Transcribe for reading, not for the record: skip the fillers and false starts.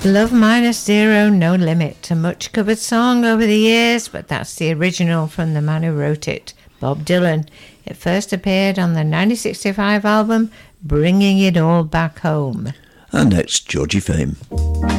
Love Minus Zero, No Limit, a much covered song over the years, but that's the original from the man who wrote it, Bob Dylan. It first appeared on the 1965 album Bringing It All Back Home. And next, Georgie Fame.